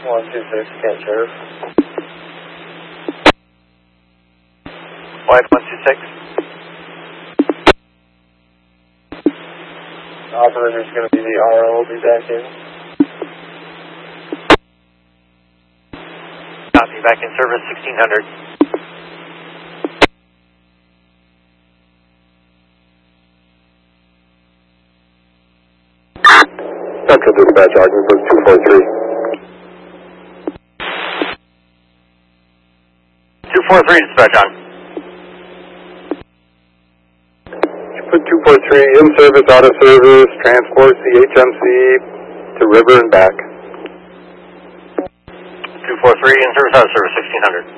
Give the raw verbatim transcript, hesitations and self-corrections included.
one two six, can't serve. White one two six. Operator's going to be the R O, will be back in. Copy, back in service, sixteen hundred. Central dispatch, Ogdenburg two four three. two four three dispatch on. Put two four three in service, out of service, transport C H M C to River and back. two four three in service, out of service, sixteen hundred.